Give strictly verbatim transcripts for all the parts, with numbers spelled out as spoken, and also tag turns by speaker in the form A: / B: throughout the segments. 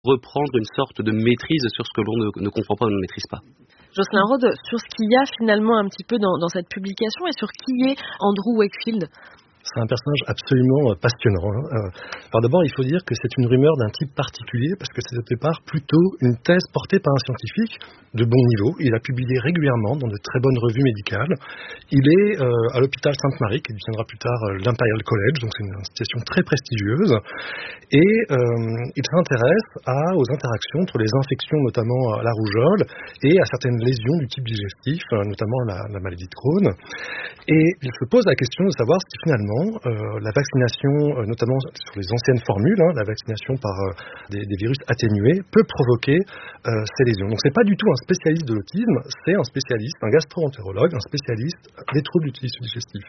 A: reprendre une sorte de maîtrise sur ce que l'on ne, ne comprend pas ou ne maîtrise pas.
B: Jocelyn Rode, sur ce qu'il y a finalement un petit peu dans, dans cette publication et sur qui est Andrew Wakefield.
C: C'est un personnage absolument passionnant. Hein. Alors d'abord, il faut dire que c'est une rumeur d'un type particulier parce que c'est au départ plutôt une thèse portée par un scientifique de bon niveau. Il a publié régulièrement dans de très bonnes revues médicales. Il est euh, à l'hôpital Sainte-Marie, qui deviendra plus tard euh, l'Imperial College, donc c'est une institution très prestigieuse. Et euh, il s'intéresse à, aux interactions entre les infections, notamment à la rougeole, et à certaines lésions du type digestif, notamment la, la maladie de Crohn. Et il se pose la question de savoir si finalement Euh, la vaccination, euh, notamment sur les anciennes formules, hein, la vaccination par euh, des, des virus atténués, peut provoquer euh, ces lésions. Donc c'est pas du tout un spécialiste de l'autisme, c'est un spécialiste, un gastro-entérologue, un spécialiste des troubles du tissu digestif.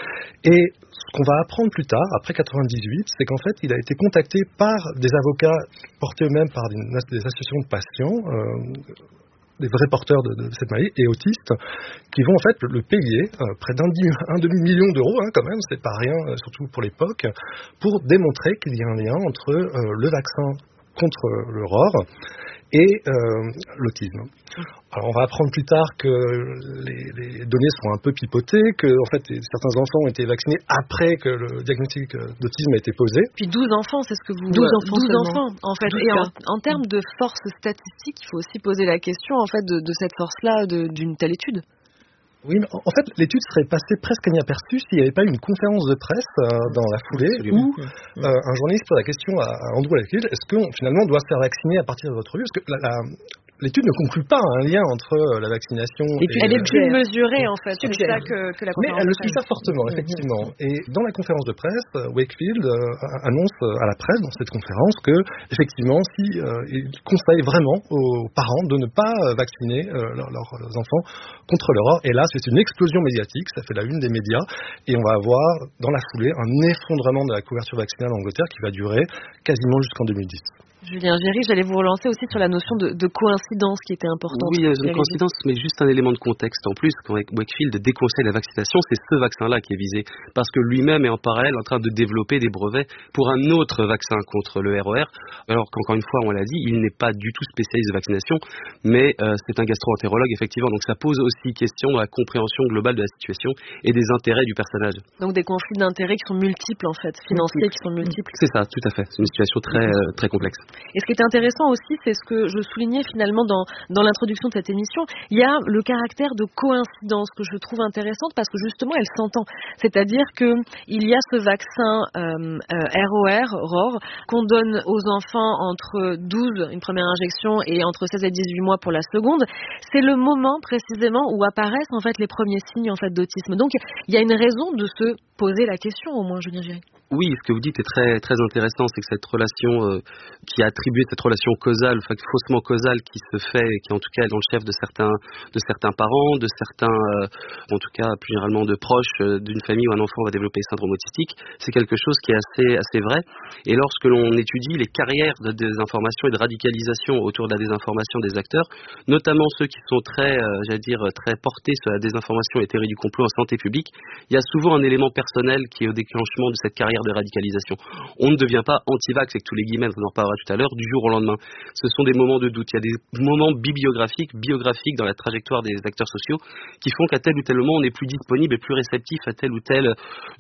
C: Et ce qu'on va apprendre plus tard, après quatre-vingt-dix-huit, c'est qu'en fait il a été contacté par des avocats portés eux-mêmes par des, des associations de patients, euh, des vrais porteurs de, de cette maladie et autistes, qui vont en fait le, le payer euh, près d'un un demi-million d'euros, hein, quand même, c'est pas rien, euh, surtout pour l'époque, pour démontrer qu'il y a un lien entre euh, le vaccin contre le R O R et euh, l'autisme. Alors on va apprendre plus tard que les, les données sont un peu pipotées, que en fait certains enfants ont été vaccinés après que le diagnostic d'autisme a été posé.
B: Puis douze enfants, c'est ce que vous...
D: douze enfants
B: douze enfants, en fait.
D: douze
B: Et en, en termes de force statistique, il faut aussi poser la question en fait de, de cette force-là de, d'une telle étude.
C: Oui, mais en fait, l'étude serait passée presque inaperçue s'il n'y avait pas eu une conférence de presse euh, dans la foulée où euh, un journaliste pose la question à, à Andrew Wakefield, est-ce qu'on finalement doit se faire vacciner à partir de votre revue? Parce que la, la, l'étude ne conclut pas un lien entre la vaccination et...
B: et elle est plus mesurée, en fait. C'est ça que, que la conférence.
C: Mais elle le suit ça fortement, effectivement. Et dans la conférence de presse, Wakefield euh, annonce à la presse, dans cette conférence, que, effectivement, si, euh, il conseille vraiment aux parents de ne pas vacciner euh, leurs, leurs enfants contre le R O R. Et là, c'est une explosion médiatique, ça fait la une des médias, et on va avoir, dans la foulée, un effondrement de la couverture vaccinale en Angleterre qui va durer quasiment jusqu'en deux mille dix.
B: Julien Géry, j'allais vous relancer aussi sur la notion de, de coïncidence qui était importante.
A: Oui, il y a une coïncidence, mais juste un élément de contexte en plus. Quand Wakefield déconseille la vaccination, c'est ce vaccin-là qui est visé. Parce que lui-même est en parallèle en train de développer des brevets pour un autre vaccin contre le R O R. Alors qu'encore une fois, on l'a dit, il n'est pas du tout spécialiste de vaccination, mais euh, c'est un gastro-entérologue, effectivement. Donc ça pose aussi question dans la compréhension globale de la situation et des intérêts du personnage.
B: Donc des conflits d'intérêts qui sont multiples, en fait, financiers qui sont multiples.
A: C'est ça, tout à fait. C'est une situation très, euh, très complexe.
B: Et ce qui est intéressant aussi, c'est ce que je soulignais finalement dans, dans l'introduction de cette émission, il y a le caractère de coïncidence que je trouve intéressante parce que justement elle s'entend. C'est-à-dire qu'il y a ce vaccin euh, euh, R O R, R O R, qu'on donne aux enfants entre douze, une première injection, et entre seize et dix-huit mois pour la seconde. C'est le moment précisément où apparaissent en fait les premiers signes en fait d'autisme. Donc il y a une raison de se poser la question au moins, Julien Géry.
A: Oui, ce que vous dites est très très intéressant, c'est que cette relation euh, qui est attribuée, cette relation causale, enfin faussement causale, qui se fait, qui en tout cas est dans le chef de certains de certains parents, de certains, euh, en tout cas plus généralement de proches euh, d'une famille où un enfant va développer un syndrome autistique, c'est quelque chose qui est assez assez vrai. Et lorsque l'on étudie les carrières de désinformation et de radicalisation autour de la désinformation des acteurs, notamment ceux qui sont très, euh, j'allais dire, très portés sur la désinformation et théorie du complot en santé publique, il y a souvent un élément personnel qui est au déclenchement de cette carrière de radicalisation. On ne devient pas anti-vax avec tous les guillemets, on en reparlera tout à l'heure, du jour au lendemain. Ce sont des moments de doute. Il y a des moments bibliographiques, biographiques dans la trajectoire des acteurs sociaux qui font qu'à tel ou tel moment, on est plus disponible et plus réceptif à tel ou tel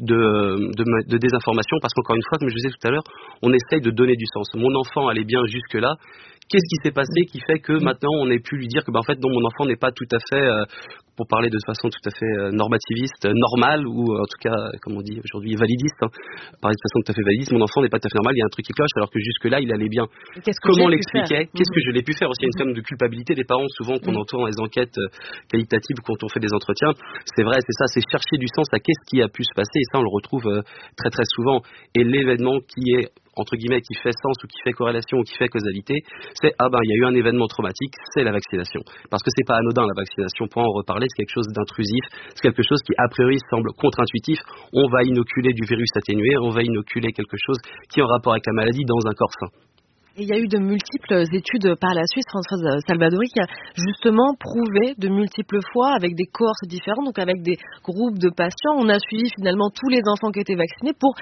A: de, de, de désinformation parce qu'encore une fois, comme je disais tout à l'heure, on essaye de donner du sens. Mon enfant allait bien jusque-là. Qu'est-ce qui s'est passé qui fait que maintenant on ait pu lui dire que ben, en fait non, mon enfant n'est pas tout à fait, euh, pour parler de façon tout à fait euh, normativiste, euh, normale ou euh, en tout cas, comme on dit aujourd'hui, validiste, hein, parler de façon tout à fait validiste, mon enfant n'est pas tout à fait normal, il y a un truc qui cloche alors que jusque-là il allait bien. Comment on l'expliquait? Qu'est-ce que je l'ai pu faire? Aussi il y a une forme de culpabilité des parents souvent qu'on mmh. entend dans les enquêtes euh, qualitatives quand on fait des entretiens. C'est vrai, c'est ça, c'est chercher du sens à qu'est-ce qui a pu se passer et ça on le retrouve euh, très très souvent. Et l'événement qui est entre guillemets, qui fait sens ou qui fait corrélation ou qui fait causalité, c'est ah ben il y a eu un événement traumatique, c'est la vaccination. Parce que c'est pas anodin la vaccination, pour en reparler, c'est quelque chose d'intrusif, c'est quelque chose qui a priori semble contre-intuitif. On va inoculer du virus atténué, on va inoculer quelque chose qui est en rapport avec la maladie dans un corps sain.
B: Et il y a eu de multiples études par la suite, Françoise Salvadori, qui a justement prouvé de multiples fois avec des cohortes différentes, donc avec des groupes de patients. On a suivi finalement tous les enfants qui étaient vaccinés pour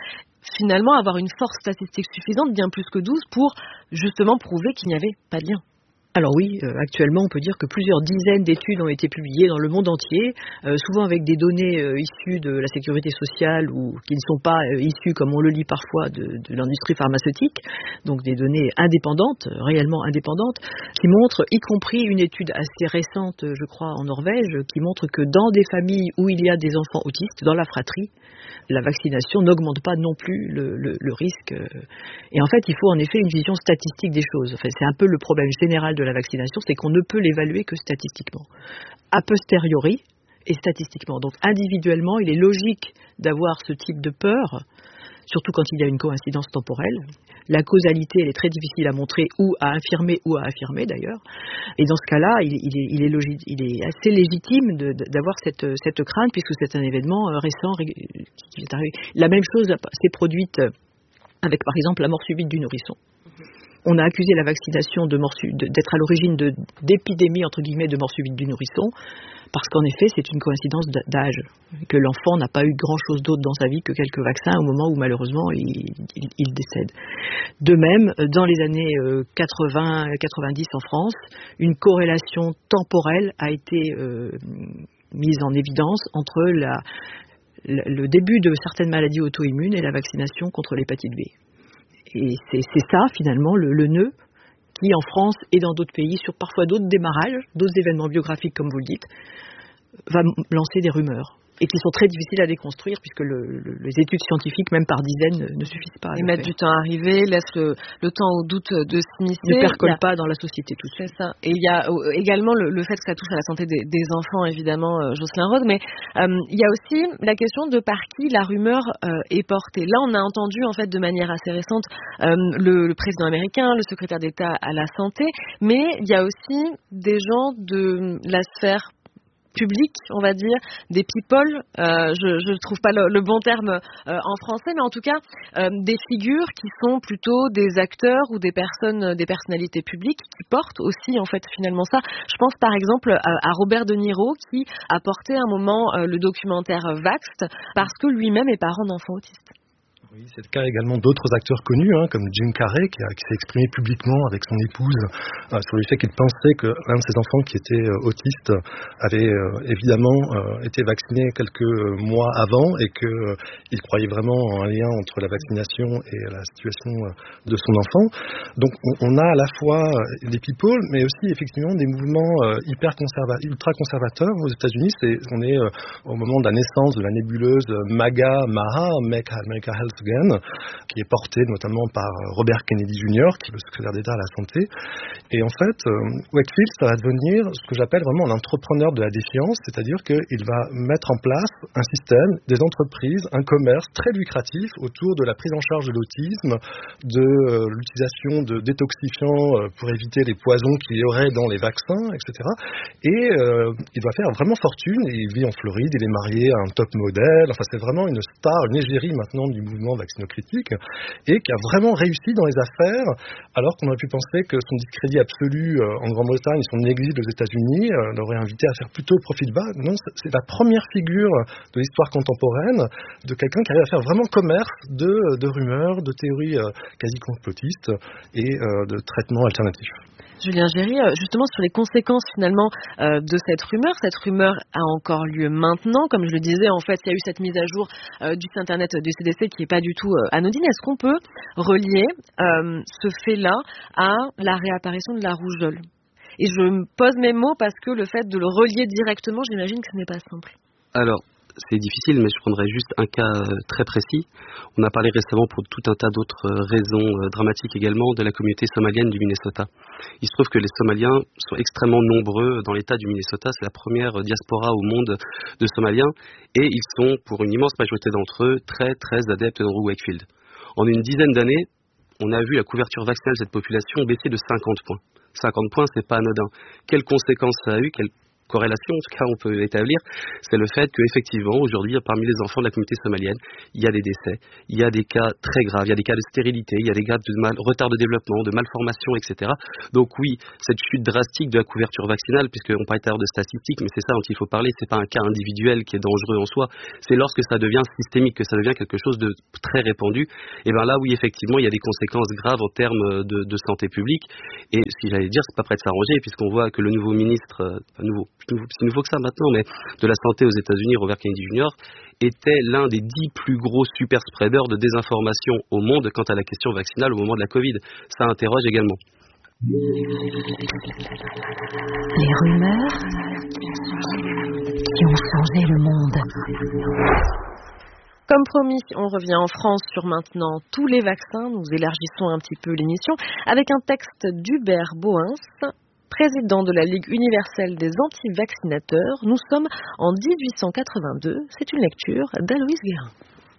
B: finalement avoir une force statistique suffisante, bien plus que douze, pour justement prouver qu'il n'y avait pas de lien.
D: Alors oui, euh, actuellement on peut dire que plusieurs dizaines d'études ont été publiées dans le monde entier, euh, souvent avec des données euh, issues de la sécurité sociale ou qui ne sont pas euh, issues, comme on le lit parfois, de, de l'industrie pharmaceutique, donc des données indépendantes, réellement indépendantes, qui montrent, y compris une étude assez récente, je crois, en Norvège, qui montre que dans des familles où il y a des enfants autistes, dans la fratrie, la vaccination n'augmente pas non plus le, le, le risque. Et en fait, il faut en effet une vision statistique des choses. Enfin, c'est un peu le problème général de la vaccination, c'est qu'on ne peut l'évaluer que statistiquement. A posteriori et statistiquement. Donc individuellement, il est logique d'avoir ce type de peur, surtout quand il y a une coïncidence temporelle. La causalité, elle est très difficile à montrer ou à infirmer ou à affirmer d'ailleurs. Et dans ce cas-là, il, il, est, il, est, logi- il est assez légitime de, de, d'avoir cette, cette crainte puisque c'est un événement récent qui est arrivé. La même chose s'est produite avec par exemple la mort subite du nourrisson. On a accusé la vaccination de mort, d'être à l'origine de, d'épidémie entre guillemets de mort subite du nourrisson, parce qu'en effet c'est une coïncidence d'âge, que l'enfant n'a pas eu grand-chose d'autre dans sa vie que quelques vaccins au moment où malheureusement il, il, il décède. De même, dans les années quatre-vingts quatre-vingt-dix en France, une corrélation temporelle a été euh, mise en évidence entre la, la, le début de certaines maladies auto-immunes et la vaccination contre l'hépatite B. Et c'est, c'est ça, finalement, le, le nœud qui, en France et dans d'autres pays, sur parfois d'autres démarrages, d'autres événements biographiques, comme vous le dites, va m- lancer des rumeurs. Et qui sont très difficiles à déconstruire, puisque le, le, les études scientifiques, même par dizaines, ne, ne suffisent pas à
B: et
D: le
B: mettre
D: faire.
B: du temps à arriver, laisse le, le temps au doute de s'immiscer.
D: Ne percole
B: a...
D: pas dans la société tout de suite.
B: C'est ça. Et il y a également le, le fait que ça touche à la santé des, des enfants, évidemment, euh, Jocelyn Rode, mais euh, il y a aussi la question de par qui la rumeur euh, est portée. Là, on a entendu, en fait, de manière assez récente, euh, le, le président américain, le secrétaire d'État à la santé, mais il y a aussi des gens de la sphère public, on va dire, des people, euh, je ne trouve pas le, le bon terme euh, en français, mais en tout cas euh, des figures qui sont plutôt des acteurs ou des personnes, des personnalités publiques qui portent aussi en fait finalement ça. Je pense par exemple à, à Robert De Niro qui a porté un moment euh, le documentaire Vaxxed parce que lui-même est parent d'enfants autistes.
C: Oui, c'est le cas également d'autres acteurs connus, hein, comme Jim Carrey, qui, a, qui s'est exprimé publiquement avec son épouse euh, sur le fait qu'il pensait que l'un de ses enfants qui était euh, autiste avait euh, évidemment euh, été vacciné quelques mois avant et qu'il euh, croyait vraiment en un lien entre la vaccination et la situation euh, de son enfant. Donc on, on a à la fois euh, des people, mais aussi effectivement des mouvements euh, hyper conserva- ultra conservateurs aux États-Unis. C'est, on est euh, au moment de la naissance de la nébuleuse MAGA, MAHA, Make America Health Again, qui est portée notamment par Robert Kennedy junior, qui est le secrétaire d'État à la santé. Et en fait, euh, Wakefield, ça va devenir ce que j'appelle vraiment l'entrepreneur de la défiance, c'est-à-dire qu'il va mettre en place un système, des entreprises, un commerce très lucratif autour de la prise en charge de l'autisme, de euh, l'utilisation de détoxifiants euh, pour éviter les poisons qu'il y aurait dans les vaccins, et cetera. Et euh, il va faire vraiment fortune, et il vit en Floride, il est marié à un top modèle, enfin c'est vraiment une star, une égérie maintenant du mouvement vaccinocritique, et qui a vraiment réussi dans les affaires, alors qu'on aurait pu penser que son discrédit absolu euh, en Grande-Bretagne et son exil aux États-Unis euh, l'aurait invité à faire plutôt profil bas. Non, c'est la première figure de l'histoire contemporaine de quelqu'un qui arrive à faire vraiment commerce de, de rumeurs, de théories euh, quasi complotistes et euh, de traitements alternatifs.
B: Julien Géry, justement sur les conséquences finalement euh, de cette rumeur. Cette rumeur a encore lieu maintenant. Comme je le disais, en fait, il y a eu cette mise à jour euh, du site internet du C D C qui n'est pas du tout euh, anodine. Est-ce qu'on peut relier euh, ce fait-là à la réapparition de la rougeole ? Et je me pose mes mots parce que le fait de le relier directement, j'imagine que ce n'est pas simple.
A: Alors, c'est difficile, mais je prendrai juste un cas très précis. On a parlé récemment, pour tout un tas d'autres raisons dramatiques également, de la communauté somalienne du Minnesota. Il se trouve que les Somaliens sont extrêmement nombreux dans l'État du Minnesota. C'est la première diaspora au monde de Somaliens. Et ils sont, pour une immense majorité d'entre eux, très très adeptes d'Andrew Wakefield. En une dizaine d'années, on a vu la couverture vaccinale de cette population baisser de cinquante points. cinquante points, c'est pas anodin. Quelles conséquences ça a eu ? Quelles corrélation, en tout cas, on peut établir, c'est le fait qu'effectivement, aujourd'hui, parmi les enfants de la communauté somalienne, il y a des décès, il y a des cas très graves, il y a des cas de stérilité, il y a des cas de mal, retard de développement, de malformation, et cetera. Donc oui, cette chute drastique de la couverture vaccinale, puisqu'on parlait tout à l'heure de statistiques, mais c'est ça dont il faut parler, c'est pas un cas individuel qui est dangereux en soi, c'est lorsque ça devient systémique, que ça devient quelque chose de très répandu, et bien là, oui, effectivement, il y a des conséquences graves en termes de, de santé publique, et ce que j'allais dire, c'est pas prêt de s'arranger, puisqu'on voit que le nouveau ministre, euh, nouveau, c'est nouveau que ça maintenant, mais de la santé aux États-Unis, Robert Kennedy junior, était l'un des dix plus gros super spreaders de désinformation au monde quant à la question vaccinale au moment de la Covid. Ça interroge également.
E: Les rumeurs qui ont changé le monde.
B: Comme promis, on revient en France sur maintenant tous les vaccins. Nous élargissons un petit peu l'émission avec un texte d'Hubert Bohens, président de la Ligue universelle des anti-vaccinateurs. Nous sommes en dix-huit cent quatre-vingt-deux. C'est une lecture d'Aloïse Guérin.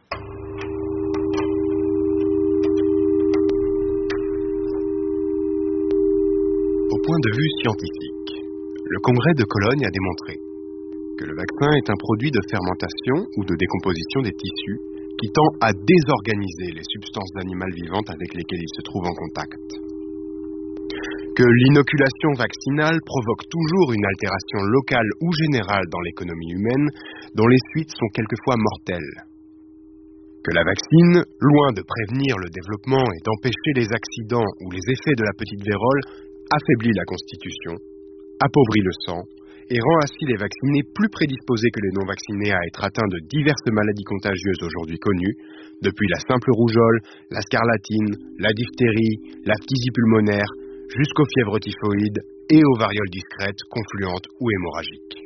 F: Au point de vue scientifique, le congrès de Cologne a démontré que le vaccin est un produit de fermentation ou de décomposition des tissus qui tend à désorganiser les substances animales vivantes avec lesquelles il se trouve en contact. Que l'inoculation vaccinale provoque toujours une altération locale ou générale dans l'économie humaine, dont les suites sont quelquefois mortelles. Que la vaccine, loin de prévenir le développement et d'empêcher les accidents ou les effets de la petite vérole, affaiblit la constitution, appauvrit le sang, et rend ainsi les vaccinés plus prédisposés que les non-vaccinés à être atteints de diverses maladies contagieuses aujourd'hui connues, depuis la simple rougeole, la scarlatine, la diphtérie, la phtisie pulmonaire, jusqu'aux fièvres typhoïdes et aux varioles discrètes, confluentes ou hémorragiques.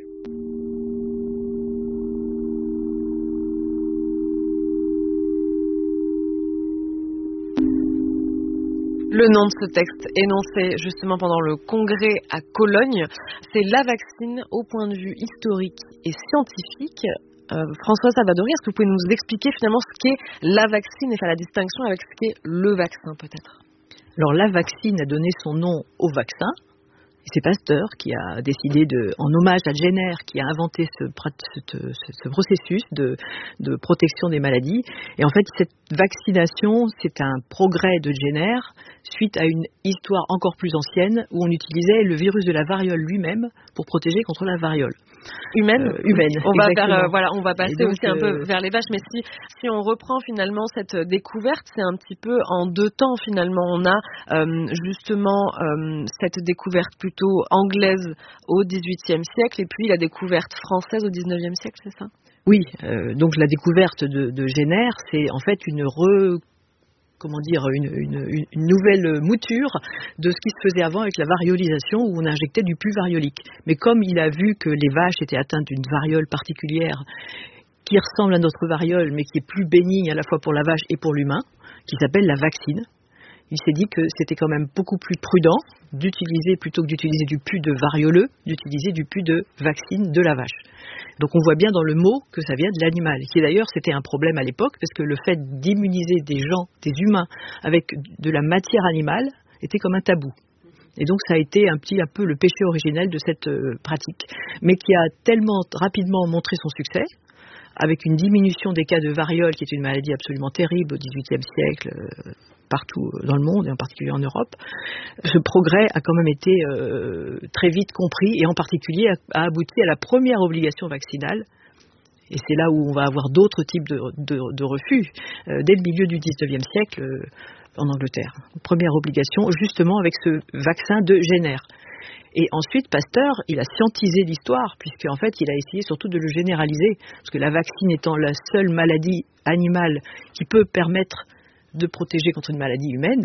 B: Le nom de ce texte énoncé justement pendant le congrès à Cologne, c'est la vaccine au point de vue historique et scientifique. Euh, François Salvadori, est-ce que vous pouvez nous expliquer finalement ce qu'est la vaccine et faire la distinction avec ce qu'est le vaccin peut-être ?
D: Alors la vaccine a donné son nom au vaccin. C'est Pasteur qui a décidé, de, en hommage à Jenner, qui a inventé ce, ce, ce processus de, de protection des maladies. Et en fait, cette vaccination, c'est un progrès de Jenner suite à une histoire encore plus ancienne où on utilisait le virus de la variole lui-même pour protéger contre la variole.
B: Humaine,
D: euh, humaine.
B: On va vers, euh, voilà, on va passer donc, aussi un peu
D: euh,
B: vers les vaches. Mais si, si on reprend finalement cette découverte, c'est un petit peu en deux temps finalement. On a euh, justement euh, cette découverte plutôt anglaise au dix-huitième siècle et puis la découverte française au dix-neuvième siècle, c'est ça ?
D: Oui, euh, donc la découverte de, de Jenner, c'est en fait une re... comment dire, une, une, une nouvelle mouture de ce qui se faisait avant avec la variolisation où on injectait du pus variolique. Mais comme il a vu que les vaches étaient atteintes d'une variole particulière qui ressemble à notre variole mais qui est plus bénigne à la fois pour la vache et pour l'humain, qui s'appelle la vaccine, il s'est dit que c'était quand même beaucoup plus prudent d'utiliser, plutôt que d'utiliser du pus de varioleux, d'utiliser du pus de vaccine de la vache. Donc on voit bien dans le mot que ça vient de l'animal, qui d'ailleurs c'était un problème à l'époque, parce que le fait d'immuniser des gens, des humains, avec de la matière animale, était comme un tabou. Et donc ça a été un petit un peu le péché originel de cette euh, pratique, mais qui a tellement rapidement montré son succès, avec une diminution des cas de variole, qui est une maladie absolument terrible au dix-huitième siècle, euh, partout dans le monde, et en particulier en Europe. Ce progrès a quand même été euh, très vite compris, et en particulier a, a abouti à la première obligation vaccinale. Et c'est là où on va avoir d'autres types de, de, de refus, euh, dès le milieu du dix-neuvième siècle, euh, en Angleterre. Première obligation, justement avec ce vaccin de Jenner. Et ensuite, Pasteur, il a scientisé l'histoire, puisqu'en fait, il a essayé surtout de le généraliser, parce que la vaccine étant la seule maladie animale qui peut permettre de protéger contre une maladie humaine,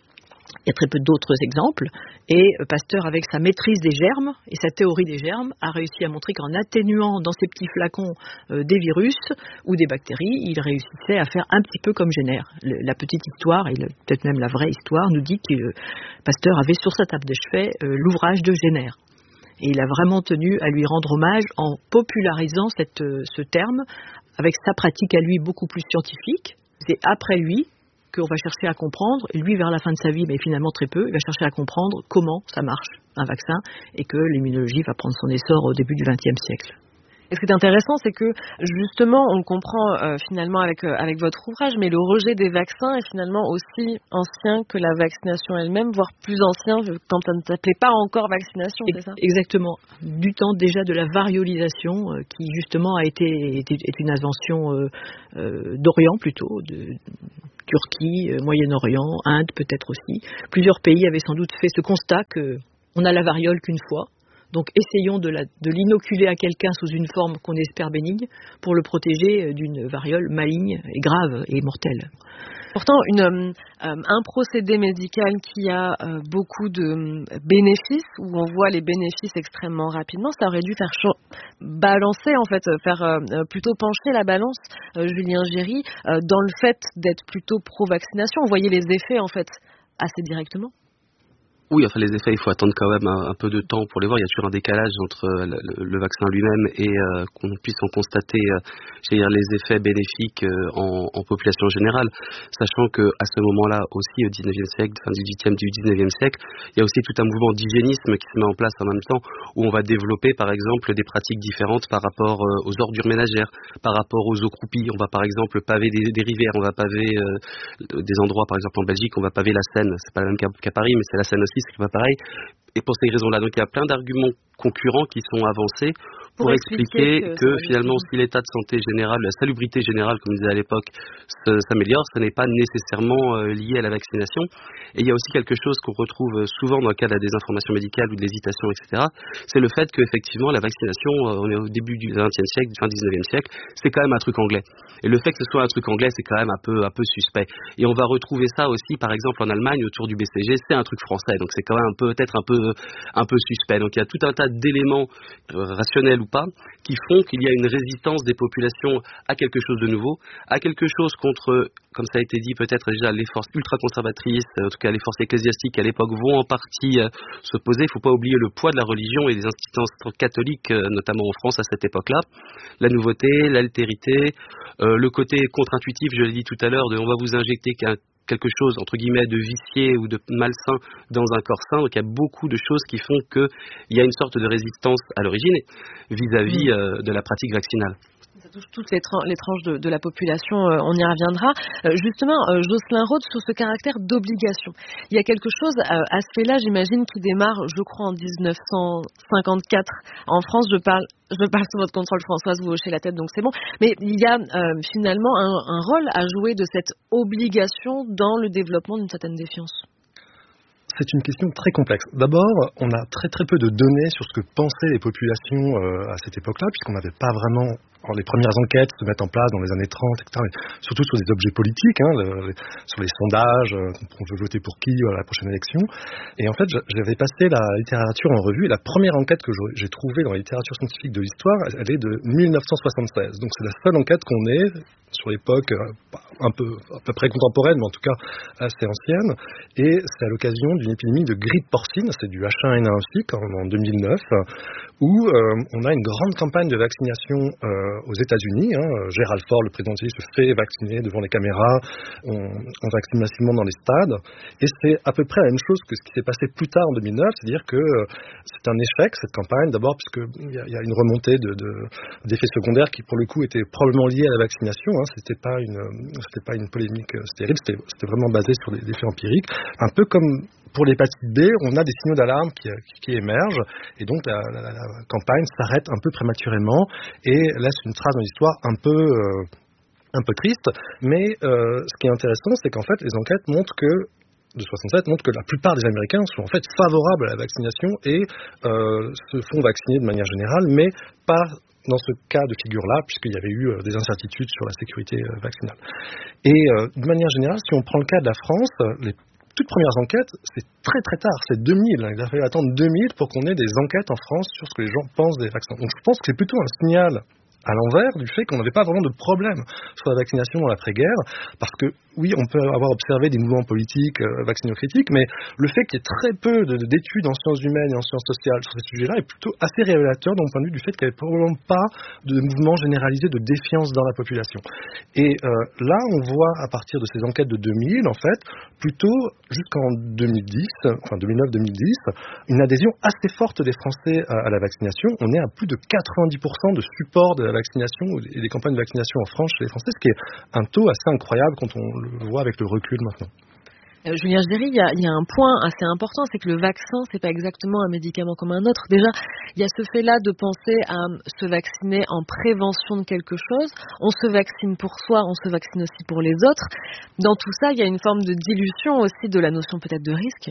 D: il y a très peu d'autres exemples, et Pasteur, avec sa maîtrise des germes et sa théorie des germes, a réussi à montrer qu'en atténuant dans ces petits flacons euh, des virus ou des bactéries, il réussissait à faire un petit peu comme Jenner. Le, la petite histoire, et le, peut-être même la vraie histoire, nous dit que euh, Pasteur avait sur sa table de chevet euh, l'ouvrage de Jenner. Et il a vraiment tenu à lui rendre hommage en popularisant cette, euh, ce terme avec sa pratique à lui beaucoup plus scientifique. C'est après lui qu'on va chercher à comprendre, et lui vers la fin de sa vie, mais finalement très peu, il va chercher à comprendre comment ça marche, un vaccin, et que l'immunologie va prendre son essor au début du vingtième siècle.
B: Et ce qui est intéressant, c'est que justement, on le comprend euh, finalement avec, euh, avec votre ouvrage, mais le rejet des vaccins est finalement aussi ancien que la vaccination elle-même, voire plus ancien quand ça ne s'appelait pas encore vaccination, c'est ça ?
D: Exactement. Du temps déjà de la variolisation, euh, qui justement a été est, est une invention euh, euh, d'Orient plutôt, de Turquie, euh, Moyen-Orient, Inde peut-être aussi. Plusieurs pays avaient sans doute fait ce constat qu'on a la variole qu'une fois. Donc essayons de, la, de l'inoculer à quelqu'un sous une forme qu'on espère bénigne pour le protéger d'une variole maligne et grave et mortelle.
B: Pourtant, une, euh, un procédé médical qui a euh, beaucoup de euh, bénéfices, où on voit les bénéfices extrêmement rapidement, ça aurait dû faire cho- balancer, en fait, faire euh, plutôt pencher la balance, euh, Julien Géry, euh, dans le fait d'être plutôt pro-vaccination. On voyait les effets, en fait, assez directement.
A: Oui, enfin les effets, il faut attendre quand même un, un peu de temps pour les voir. Il y a toujours un décalage entre le, le vaccin lui-même et euh, qu'on puisse en constater euh, j'allais dire, les effets bénéfiques euh, en, en population générale, sachant que à ce moment-là aussi au dix-neuvième siècle, fin dix-huitième, du dix-neuvième siècle, il y a aussi tout un mouvement d'hygiénisme qui se met en place en même temps, où on va développer par exemple des pratiques différentes par rapport euh, aux ordures ménagères, par rapport aux eaux croupies. On va par exemple paver des, des rivières, on va paver euh, des endroits, par exemple en Belgique, on va paver la Seine. C'est pas le même qu'à, qu'à Paris, mais c'est la Seine aussi. C'est pas pareil. Et pour ces raisons-là, donc il y a plein d'arguments concurrents qui sont avancés pour, pour expliquer, expliquer que, que finalement, si l'état de santé général, la salubrité générale, comme on disait à l'époque, se, s'améliore, ce n'est pas nécessairement euh, lié à la vaccination. Et il y a aussi quelque chose qu'on retrouve souvent dans le cas de la désinformation médicale ou de l'hésitation, et cetera. C'est le fait qu'effectivement, la vaccination, euh, on est au début du vingtième siècle, fin dix-neuvième siècle, c'est quand même un truc anglais. Et le fait que ce soit un truc anglais, c'est quand même un peu, un peu suspect. Et on va retrouver ça aussi, par exemple, en Allemagne, autour du B C G, c'est un truc français. Donc c'est quand même un peu, peut-être un peu, un peu suspect. Donc il y a tout un tas d'éléments euh, rationnels ou pas qui font qu'il y a une résistance des populations à quelque chose de nouveau, à quelque chose contre, comme ça a été dit peut-être déjà, les forces ultra-conservatrices, en tout cas les forces ecclésiastiques à l'époque vont en partie euh, s'opposer. Il ne faut pas oublier le poids de la religion et des institutions catholiques, euh, notamment en France à cette époque-là. La nouveauté, l'altérité, euh, le côté contre-intuitif, je l'ai dit tout à l'heure, de on va vous injecter qu'un quelque chose, entre guillemets, de vicié ou de malsain dans un corps sain. Donc il y a beaucoup de choses qui font qu'il y a une sorte de résistance à l'origine vis-à-vis euh, de la pratique vaccinale.
B: Ça touche toutes les, tra- les tranches de, de la population, euh, on y reviendra. Euh, justement, euh, Jocelyn Rhodes, sur ce caractère d'obligation. Il y a quelque chose euh, à ce fait-là, j'imagine, qui démarre, je crois, en dix-neuf cent cinquante-quatre. En France, je parle, je parle sous votre contrôle, Françoise, vous hochez la tête, donc c'est bon. Mais il y a euh, finalement un, un rôle à jouer de cette obligation dans le développement d'une certaine défiance.
C: C'est une question très complexe. D'abord, on a très très peu de données sur ce que pensaient les populations euh, à cette époque-là, puisqu'on n'avait pas vraiment... Alors, les premières enquêtes se mettent en place dans les années trente, et cetera, mais surtout sur des objets politiques, hein, le, les, sur les sondages, euh, on veut voter pour qui à la prochaine élection. Et en fait, j'avais passé la littérature en revue, et la première enquête que j'ai trouvée dans la littérature scientifique de l'histoire, elle est de dix-neuf cent soixante-seize. Donc c'est la seule enquête qu'on ait sur l'époque un peu, à peu près contemporaine, mais en tout cas assez ancienne. Et c'est à l'occasion d'une épidémie de grippe porcine, c'est du H un N un aussi, en deux mille neuf, où euh, on a une grande campagne de vaccination euh, aux États-Unis. Hein. Gerald Ford, le président se fait vacciner devant les caméras, on, on vaccine massivement dans les stades. Et c'est à peu près la même chose que ce qui s'est passé plus tard en deux mille neuf, c'est-à-dire que euh, c'est un échec, cette campagne, d'abord puisqu'il y, y a une remontée de, de, d'effets secondaires qui, pour le coup, étaient probablement liés à la vaccination. Hein. C'était pas une, c'était pas une polémique stérile, c'était, c'était vraiment basé sur des, des faits empiriques. Un peu comme pour l'hépatite B, on a des signaux d'alarme qui, qui émergent, et donc la, la, la campagne s'arrête un peu prématurément et laisse une trace dans l'histoire un peu, euh, un peu triste. Mais euh, ce qui est intéressant, c'est qu'en fait, les enquêtes montrent que de soixante-sept montrent que la plupart des Américains sont en fait favorables à la vaccination et euh, se font vacciner de manière générale, mais pas dans ce cas de figure-là, puisqu'il y avait eu euh, des incertitudes sur la sécurité euh, vaccinale. Et euh, de manière générale, si on prend le cas de la France, les toutes premières enquêtes, c'est très très tard, c'est deux mille. Il a fallu attendre deux mille pour qu'on ait des enquêtes en France sur ce que les gens pensent des vaccins. Donc je pense que c'est plutôt un signal à l'envers du fait qu'on n'avait pas vraiment de problème sur la vaccination dans l'après-guerre, parce que oui, on peut avoir observé des mouvements politiques euh, vaccinaux-critiques, mais le fait qu'il y ait très peu de, d'études en sciences humaines et en sciences sociales sur ces sujets-là est plutôt assez révélateur d'un point de vue du fait qu'il n'y avait probablement pas de mouvement généralisé de défiance dans la population. Et euh, là, on voit à partir de ces enquêtes de deux mille, en fait, plutôt jusqu'en deux mille dix, enfin deux mille neuf deux mille dix, une adhésion assez forte des Français à, à la vaccination. On est à plus de quatre-vingt-dix pour cent de support de la vaccination et des campagnes de vaccination en France chez les Français, ce qui est un taux assez incroyable quand on le voit avec le recul maintenant.
B: Euh, Julien Géry, il y, a, il y a un point assez important, c'est que le vaccin, c'est pas exactement un médicament comme un autre. Déjà, il y a ce fait-là de penser à se vacciner en prévention de quelque chose. On se vaccine pour soi, on se vaccine aussi pour les autres. Dans tout ça, il y a une forme de dilution aussi de la notion peut-être de risque.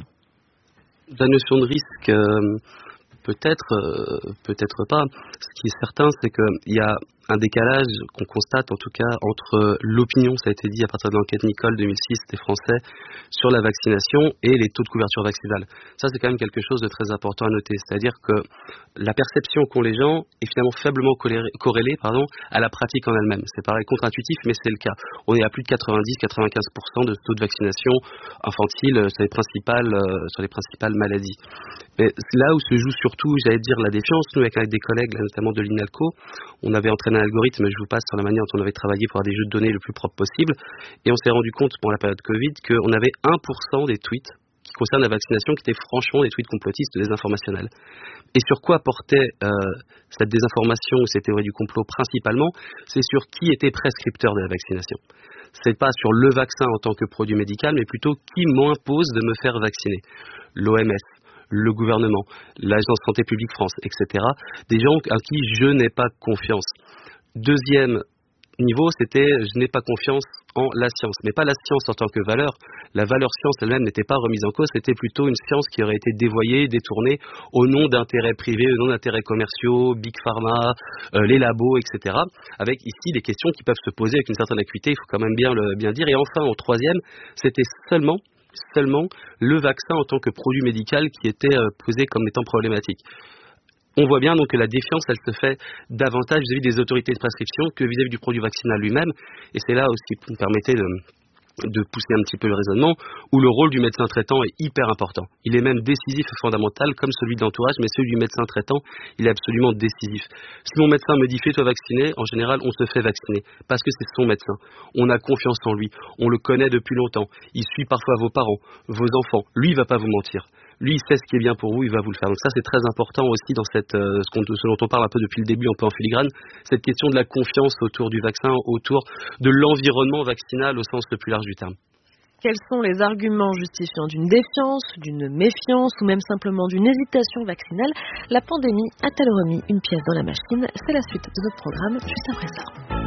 A: La notion de risque, euh, peut-être, euh, peut-être pas. Ce qui est certain, c'est qu'il y a un décalage qu'on constate en tout cas entre l'opinion, ça a été dit à partir de l'enquête Nicole deux mille six des Français sur la vaccination et les taux de couverture vaccinale. Ça, c'est quand même quelque chose de très important à noter. C'est-à-dire que la perception qu'ont les gens est finalement faiblement corrélée pardon, à la pratique en elle-même. C'est pareil, contre-intuitif, mais c'est le cas. On est à plus de quatre-vingt-dix à quatre-vingt-quinze pour cent de taux de vaccination infantile sur les principales, euh, sur les principales maladies. Mais là où se joue surtout, j'allais dire, la défiance, nous avec des collègues, là, notamment de l'INALCO, on avait entraîné un algorithme, je vous passe sur la manière dont on avait travaillé pour avoir des jeux de données le plus propre possible, et on s'est rendu compte pendant la période Covid qu'on avait un pour cent des tweets qui concernent la vaccination qui étaient franchement des tweets complotistes désinformationnels. Et sur quoi portait euh, cette désinformation ou cette théorie du complot principalement? C'est sur qui était prescripteur de la vaccination. C'est pas sur le vaccin en tant que produit médical, mais plutôt qui m'impose de me faire vacciner. L'O M S, le gouvernement, l'Agence Santé Publique France, et cetera. Des gens à qui je n'ai pas confiance. Deuxième niveau, c'était je n'ai pas confiance en la science, mais pas la science en tant que valeur. La valeur science elle-même n'était pas remise en cause, c'était plutôt une science qui aurait été dévoyée, détournée au nom d'intérêts privés, au nom d'intérêts commerciaux, Big Pharma, euh, les labos, et cetera. Avec ici des questions qui peuvent se poser avec une certaine acuité, il faut quand même bien le bien dire. Et enfin, au troisième, c'était seulement seulement le vaccin en tant que produit médical qui était euh, posé comme étant problématique. On voit bien donc que la défiance, elle se fait davantage vis-à-vis des autorités de prescription que vis-à-vis du produit vaccinal lui-même. Et c'est là aussi, vous me permettez de, de pousser un petit peu le raisonnement, où le rôle du médecin traitant est hyper important. Il est même décisif et fondamental, comme celui de l'entourage, mais celui du médecin traitant, il est absolument décisif. Si mon médecin me dit « fais-toi vacciner », en général, on se fait vacciner, parce que c'est son médecin. On a confiance en lui, on le connaît depuis longtemps, il suit parfois vos parents, vos enfants, lui, il ne va pas vous mentir. Lui, il sait ce qui est bien pour vous, il va vous le faire. Donc ça, c'est très important aussi dans cette, euh, ce, qu'on, ce dont on parle un peu depuis le début, un peu en filigrane, cette question de la confiance autour du vaccin, autour de l'environnement vaccinal au sens le plus large du terme.
B: Quels sont les arguments justifiant d'une défiance, d'une méfiance ou même simplement d'une hésitation vaccinale? La pandémie a-t-elle remis une pièce dans la machine? C'est la suite de notre programme juste après ça.